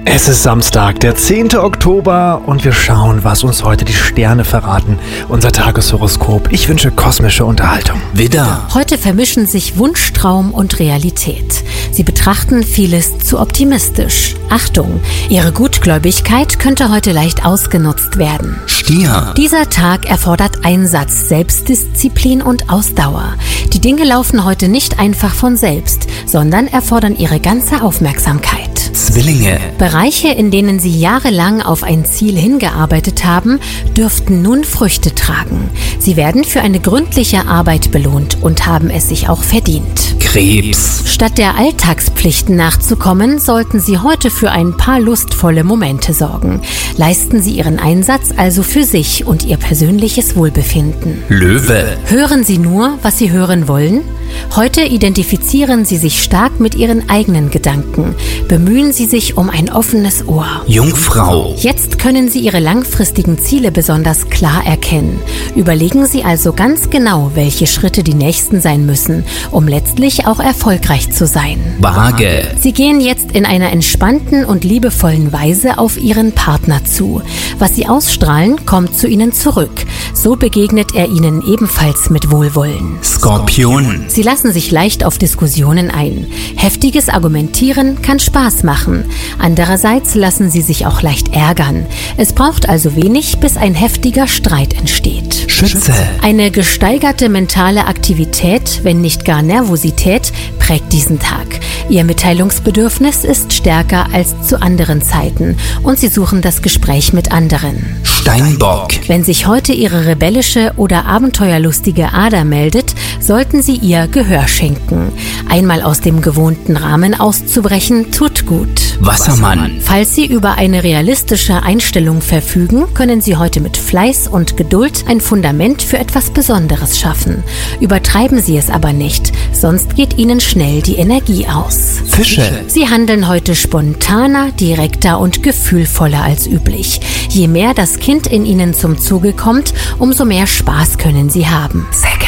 Es ist Samstag, der 10. Oktober und wir schauen, was uns heute die Sterne verraten. Unser Tageshoroskop. Ich wünsche kosmische Unterhaltung. Widder. Heute vermischen sich Wunschtraum und Realität. Sie betrachten vieles zu optimistisch. Achtung, Ihre Gutgläubigkeit könnte heute leicht ausgenutzt werden. Stier. Dieser Tag erfordert Einsatz, Selbstdisziplin und Ausdauer. Die Dinge laufen heute nicht einfach von selbst, sondern erfordern Ihre ganze Aufmerksamkeit. Zwillinge. Bereiche, in denen Sie jahrelang auf ein Ziel hingearbeitet haben, dürften nun Früchte tragen. Sie werden für eine gründliche Arbeit belohnt und haben es sich auch verdient. Krebs. Statt der Alltagspflichten nachzukommen, sollten Sie heute für ein paar lustvolle Momente sorgen. Leisten Sie Ihren Einsatz also für sich und Ihr persönliches Wohlbefinden. Löwe. Hören Sie nur, was Sie hören wollen? Heute identifizieren Sie sich stark mit Ihren eigenen Gedanken. Bemühen Sie sich um ein offenes Ohr. Jungfrau. Jetzt können Sie Ihre langfristigen Ziele besonders klar erkennen. Überlegen Sie also ganz genau, welche Schritte die nächsten sein müssen, um letztlich auch erfolgreich zu sein. Waage. Sie gehen jetzt in einer entspannten und liebevollen Weise auf Ihren Partner zu. Was Sie ausstrahlen, kommt zu Ihnen zurück. So begegnet er Ihnen ebenfalls mit Wohlwollen. Skorpion. Sie lassen sich leicht auf Diskussionen ein. Heftiges Argumentieren kann Spaß machen. Andererseits lassen Sie sich auch leicht ärgern. Es braucht also wenig, bis ein heftiger Streit entsteht. Schütze. Eine gesteigerte mentale Aktivität, wenn nicht gar Nervosität, prägt diesen Tag. Ihr Mitteilungsbedürfnis ist stärker als zu anderen Zeiten und Sie suchen das Gespräch mit anderen. Steinbock. Wenn sich heute Ihre rebellische oder abenteuerlustige Ader meldet, sollten Sie ihr Gehör schenken. Einmal aus dem gewohnten Rahmen auszubrechen, tut gut. Wassermann. Falls Sie über eine realistische Einstellung verfügen, können Sie heute mit Fleiß und Geduld ein Fundament für etwas Besonderes schaffen. Übertreiben Sie es aber nicht, sonst geht Ihnen schnell die Energie aus. Fische. Sie handeln heute spontaner, direkter und gefühlvoller als üblich. Je mehr das Kind in Ihnen zum Zuge kommt, umso mehr Spaß können Sie haben. Säge.